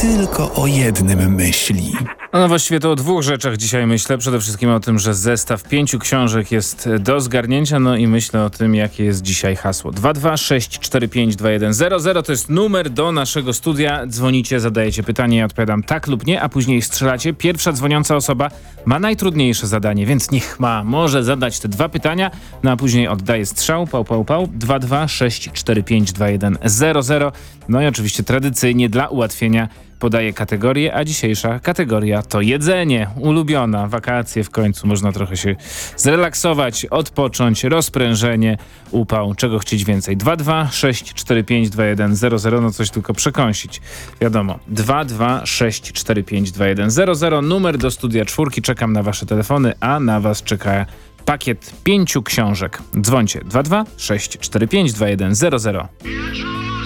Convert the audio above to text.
tylko o jednym myśli. No właściwie to o dwóch rzeczach dzisiaj myślę. Przede wszystkim o tym, że zestaw 5 książek jest do zgarnięcia, no i myślę o tym, jakie jest dzisiaj hasło. 226452100 to jest numer do naszego studia. Dzwonicie, zadajecie pytanie, ja odpowiadam tak lub nie, a później strzelacie. Pierwsza dzwoniąca osoba ma najtrudniejsze zadanie, więc niech może zadać te dwa pytania, no a później oddaje strzał. Pał. 226452100. No i oczywiście tradycyjnie dla ułatwienia podaję kategorię, a dzisiejsza kategoria to jedzenie. Ulubiona, wakacje w końcu, można trochę się zrelaksować, odpocząć, rozprężenie, upał, czego chcieć więcej. 226452100, no coś tylko przekąsić. Wiadomo, 226452100, numer do studia czwórki, czekam na wasze telefony, a na was czeka pakiet 5 książek. Dzwońcie 226452100.